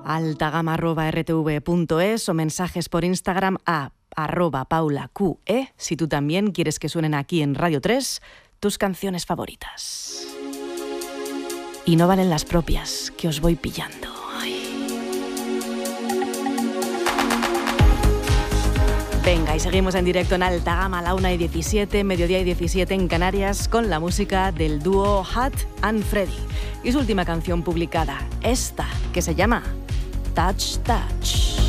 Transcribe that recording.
altagama@rtv.es o mensajes por Instagram a @paulaqe, si tú también quieres que suenen aquí en Radio 3 tus canciones favoritas. Y no valen las propias, que os voy pillando. Venga, y seguimos en directo en Alta Gama a la 1:17, mediodía y 17 en Canarias, con la música del dúo Hat and Freddy y su última canción publicada, esta, que se llama Touch Touch.